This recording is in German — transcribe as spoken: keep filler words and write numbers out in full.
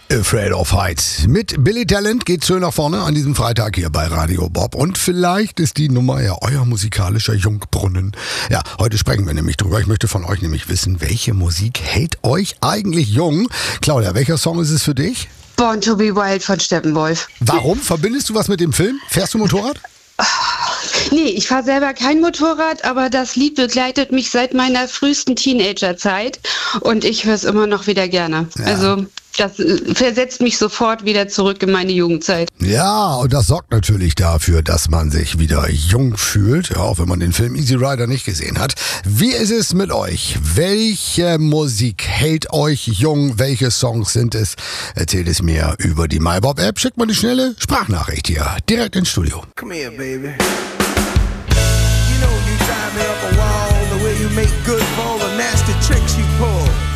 Afraid of Heights. Mit Billy Talent geht's schön nach vorne an diesem Freitag hier bei Radio Bob. Und vielleicht ist die Nummer ja euer musikalischer Jungbrunnen. Ja, heute sprechen wir nämlich drüber. Ich möchte von euch nämlich wissen, welche Musik hält euch eigentlich jung? Claudia, welcher Song ist es für dich? Born to be Wild von Steppenwolf. Warum? Verbindest du was mit dem Film? Fährst du Motorrad? Nee, ich fahre selber kein Motorrad, aber das Lied begleitet mich seit meiner frühesten Teenagerzeit und ich höre es immer noch wieder gerne. Ja. Also das versetzt mich sofort wieder zurück in meine Jugendzeit. Ja, und das sorgt natürlich dafür, dass man sich wieder jung fühlt, ja, auch wenn man den Film Easy Rider nicht gesehen hat. Wie ist es mit euch? Welche Musik hält euch jung? Welche Songs sind es? Erzählt es mir über die MyBob-App. Schickt mal eine schnelle Sprachnachricht hier direkt ins Studio. Come here, baby. You know you drive me up a wall the way you make good phone